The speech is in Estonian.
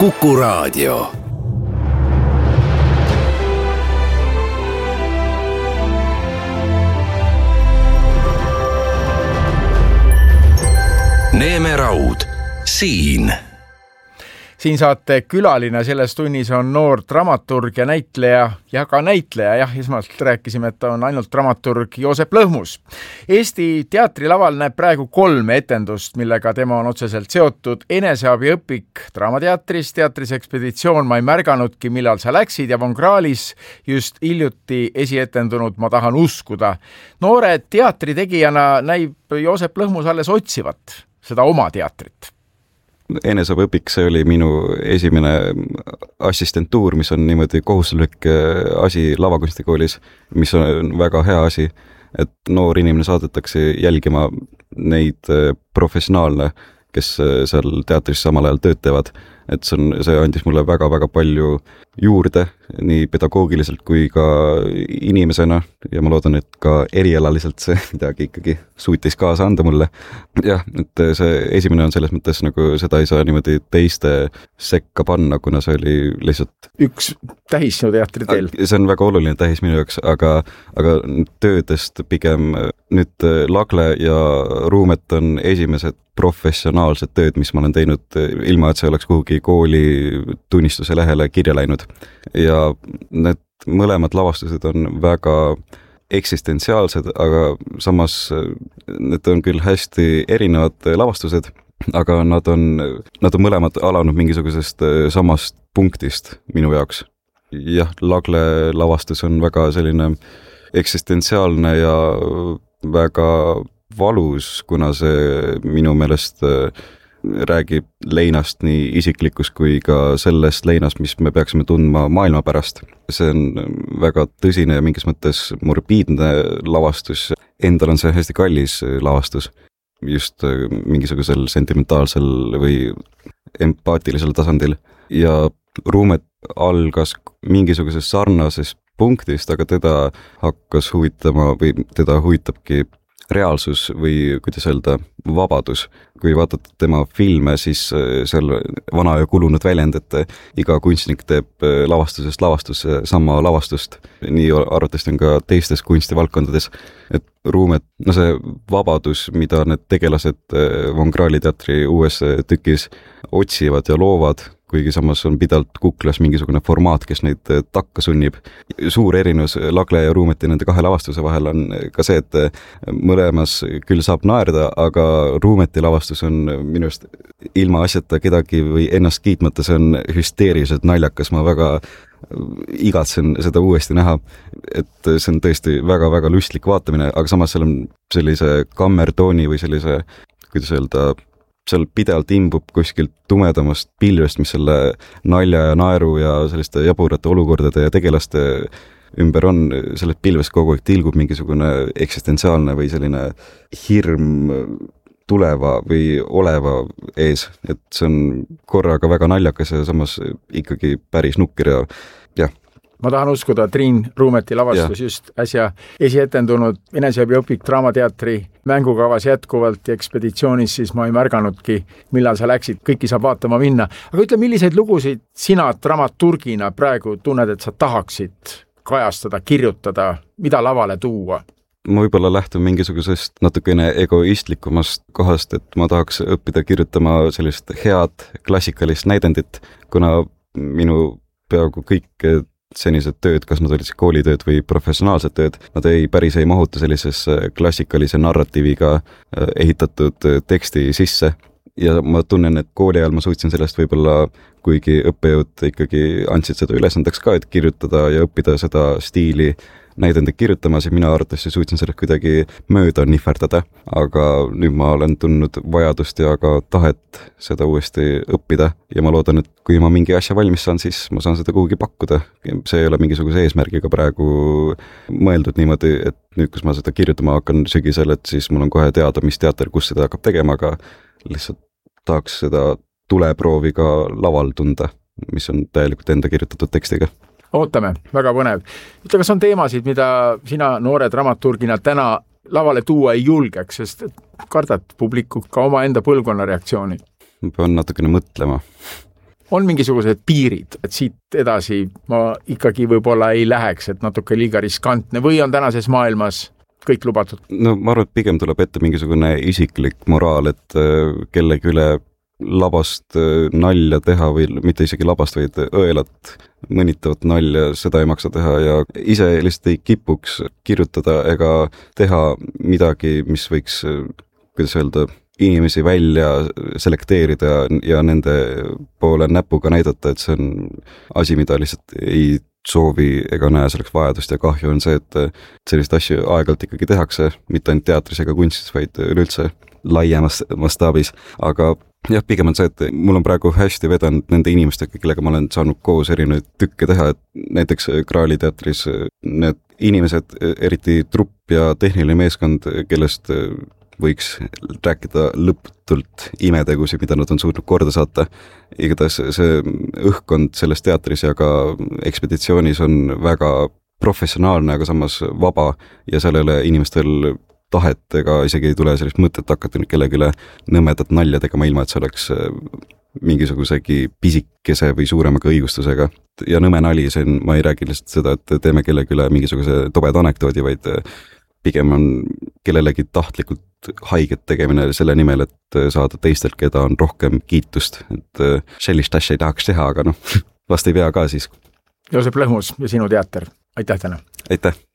Kuku Raadio. Neeme Raud, siin saate külaline selles tunnis on noor dramaturg ja näitleja ja ka näitleja. Jah, esmalt rääkisime, et ta on ainult dramaturg Joosep Lõhmus. Eesti teatrilaval näeb praegu 3 etendust, millega tema on otseselt seotud. Eneseabiõpik Draamateatris, teatris Ekspeditsioon Ma ei märganudki, millal sa läksid ja Von Krahlis just hiljuti esietendunud Ma tahan uskuda. Noore teatritegijana näib Joosep Lõhmus alles otsivat seda oma teatrit. Eneseabiõpik, see oli minu esimene assistentuur, mis on niimoodi kohustuslik asi lavakunstikoolis, mis on väga hea asi, et noor inimene saadetakse jälgima neid professionaale, kes seal teatris samal ajal tööd teevad. Et see andis mulle väga-väga palju juurde, nii pedagoogiliselt kui ka inimesena, ja ma loodan, et ka erialaliselt see midagi ikkagi suutis kaasa anda mulle. Jah, et see esimene on selles mõttes, nagu seda ei saa niimoodi teiste sekka panna, kuna see oli lihtsalt üks tähis sinu teatri teel. See on väga oluline tähis minu jaoks, aga töödest pigem nüüd Lagle ja Ruumet on esimesed professionaalsed tööd, mis ma olen teinud ilma, et see oleks kuhugi kooli tunnistuse lehele kirja läinud. Ja need mõlemad lavastused on väga eksistentsiaalsed, aga samas need on küll hästi erinevad lavastused, aga nad on mõlemad alanud mingisugusest samast punktist minu jaoks. Jah, Lagle lavastus on väga selline eksistentsiaalne ja väga valus, kuna see minu meelest räägib leinast nii isiklikus kui ka sellest leinast, mis me peaksime tundma maailma pärast. See on väga tõsine ja mingis mõttes morbiidne lavastus. Endal on see hästi kallis lavastus, just mingisugusel sentimentaalsel või empaatilisel tasandil. Ja Ruumet algas mingisugusest sarnasest punktist, aga teda hakkas huvitama või teda huvitabki reaalsus või kuidas öelda, vabadus. Kui vaatad tema filme, siis seal vana ja kulunud väljend, et iga kunstnik teeb lavastusest sama lavastust. Nii arvatavasti on ka teistes kunstivaldkondades, et Ruumet, see vabadus, mida need tegelased Von Krahli teatri uues tükis otsivad ja loovad, kuigi samas on pidalt kuklas mingisugune formaat, kes neid takka sunnib. Suur erinevus Lagle ja Ruumeti nende 2 lavastuse vahel on ka see, et mõlemas küll saab naerda, aga Ruumeti lavastus on minust ilma asjata kedagi või ennast kiitmata, see on hüsteeriliselt naljakas, ma väga igatsen seda uuesti näha, et see on tõesti väga-väga lustlik vaatamine, aga samas seal on sellise kammertooni või sellise, kuidas öelda, seal pidevalt imbub kuskilt tumedamast pilvest, mis selle nalja ja naeru ja selliste jaburate olukordade ja tegelaste ümber on, sellest pilvest kogu aeg tilgub mingisugune eksistentsiaalne või selline hirm tuleva või oleva ees, et see on korraga väga naljakas ja samas ikkagi päris nukker ja jah. Ma tahan uskuda, Triin Ruumeti lavastus just äsja esietendunud Eneseabiõpik Draamateatri mängukavas jätkuvalt ja Ekspeditsioonis siis Ma ei märganudki, millal sa läksid, kõiki saab vaatama minna. Aga ütle, milliseid lugusid sina dramaturgina praegu tunned, et sa tahaksid kajastada, kirjutada, mida lavale tuua? Ma võib-olla lähtun mingisugusest natukene egoistlikumast kohast, et ma tahaks õppida kirjutama sellist head klassikalist näidendit, kuna minu peaaegu kõik senised tööd, kas nad olid koolitööd või professionaalsed tööd, nad päris ei mahuta sellisesse klassikalise narratiiviga ehitatud teksti sisse. Ja ma tunnen, et kooli ajal ma suutsin sellest võib-olla, kuigi õppejõud ikkagi andsid seda ülesandeks ka, et kirjutada ja õppida seda stiili näidendit kirjutamas ja mina arvatavasti suutsin sellest kuidagi mööda nihverdada, aga nüüd ma olen tundnud vajadust ja ka tahet seda uuesti õppida ja ma loodan, et kui ma mingi asja valmis saan, siis ma saan seda kuhugi pakkuda. See ei ole mingisuguse eesmärgiga praegu mõeldud niimoodi, et nüüd, kus ma seda kirjutama hakkan sügisel, et siis mul on kohe teada, mis teater, kus seda hakkab tegema, aga lihtsalt tahaks seda tuleproovi ka laval tunda, mis on täielikult enda kirjutatud tekstiga. Ootame, väga põnev. Ütle, kas on teemasid, mida sina noore dramaturgina täna lavale tuua ei julgeks, sest kardad publiku ka oma enda põlvkonna reaktsiooni? Ma pean natukene mõtlema. on mingisugused piirid, et siit edasi ma ikkagi võib-olla ei läheks, et natuke liiga riskantne või on tänases maailmas kõik lubatud? No ma arvan, et pigem tuleb ette mingisugune isiklik moraal, et kellegi üle labast nalja teha või mitte isegi labast, vaid õelat mõnitavat nalja, seda ei maksa teha ja ise lihtsalt ei kipuks kirjutada ega teha midagi, mis võiks, kuidas öelda, inimesi välja selekteerida ja nende poole näpuga näidata, et see on asi, mida lihtsalt ei soovi ega näe selleks vajadust ja kahju on see, et sellist asju aeg-ajalt ikkagi tehakse, mitte ainult teatris ega kunstis, vaid üleüldse laiemas mastaabis, aga jah, pigem on see, et mul on praegu hästi vedanud nende inimestega, kellega ma olen saanud koos erinevaid tükke teha, et näiteks Graali teatris need inimesed, eriti trupp ja tehniline meeskond, kellest võiks rääkida lõputult imetegusid, mida nad on suutnud korda saata. Igatahes see õhkkond selles teatris ja ka ekspeditsioonis on väga professionaalne, aga samas vaba ja sellele inimestel tahet ega isegi ei tule sellist mõtet hakata nüüd kellegi üle nõmedat nalja tegema, ilma et see oleks mingisugusegi pisikese või suuremaga õigustusega. Ja nõme nali, see on, ma ei räägi lihtsalt seda, et teeme kellegi üle mingisuguse tobeda anekdoodi, vaid pigem on kellelegi tahtlikult haiget tegemine selle nimel, et saada teistelt, keda on rohkem kiitust. Et sellist asja ei tahaks teha, aga vast ei pea ka siis. Joosep Lõhmus ja sinu teater. Aitäh täna! Aitäh!